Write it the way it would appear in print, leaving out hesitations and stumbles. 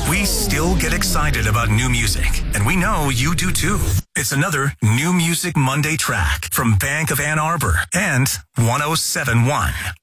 We still get excited about new music, and we know you do too. It's another New Music Monday track from Bank of Ann Arbor and 1071